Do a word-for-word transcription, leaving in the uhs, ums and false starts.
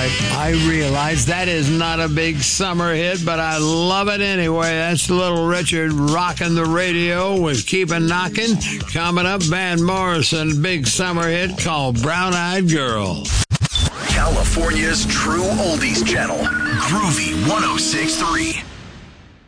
right. I realize that is not a big summer hit, but I love it anyway. That's Little Richard rocking the radio with Keepin' Knockin'. Coming up, Van Morrison, big summer hit called Brown Eyed Girl. California's true oldies channel, Groovy one oh six point three.